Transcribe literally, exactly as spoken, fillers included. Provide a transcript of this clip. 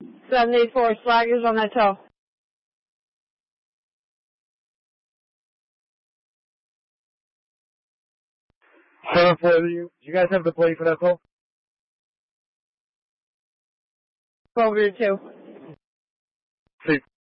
seventy-four Slaggers on that tow. seven four, do you, do you guys have the plate for that tow? Over to two. See.